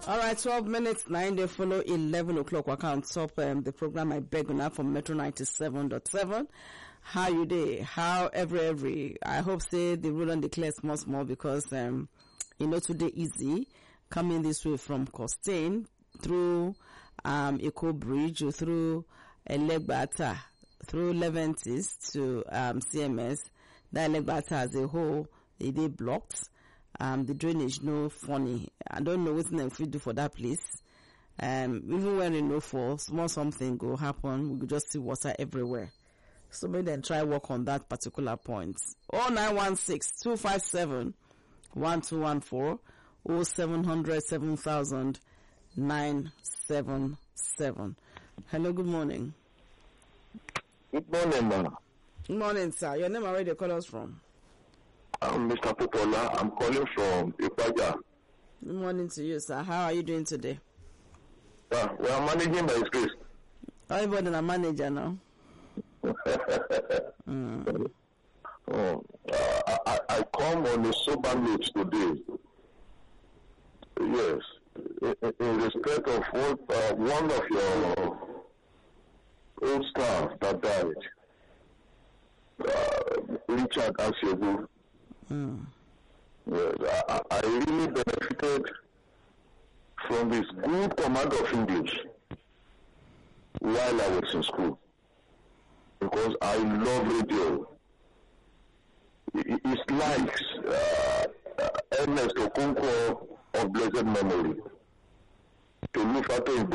All right, 12 minutes, 9, they follow 11 o'clock. I can top the program I beg on from Metro 97.7. How you day? How every? I hope say the rule and declare small because, today easy coming this way from Costain through, Eco Bridge or through Elegbata, through Leventis to, CMS. That Elegbata as a whole, they blocked. The drainage no funny. I don't know what we do for that place. Even when you know for small something go happen, we could just see water everywhere. So maybe then try work on that particular point. 0916-257-1214 or 700-7000-977. Hello, good morning. Good morning, ma. Good morning, sir. Your name and where they call us from? I'm Mr. Popola. I'm calling from Ipaja. Good morning to you, sir. How are you doing today? We are managing by His grace. Everybody is a manager now. I come on a sober note today. Yes, in respect of what one of your old staff that died, Richard Ashebu. Yes, I really benefited from his good command of English while I was in school because I love radio. It's like Ernest Okonkwo of blessed memory. To look at him,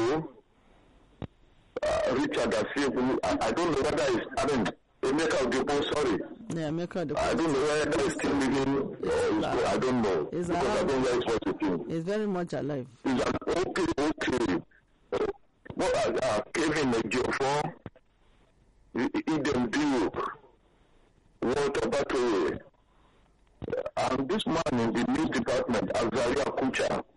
Richard Asiebu, I don't know whether Emeka Odepo, sorry. Yeah, Emeka Odepo. I don't know whether he's still living or I don't know. Because I don't know where he's working. He's very much alive. He's an okay. Kevin Ejiofor, Eden Duke, Walter Battery, and this man in the news department, Azaria Kucha,